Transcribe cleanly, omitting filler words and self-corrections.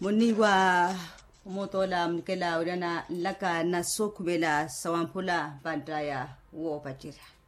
Muniwa motola mkela urana laka na sokubela sawampula bandaya wo bajira.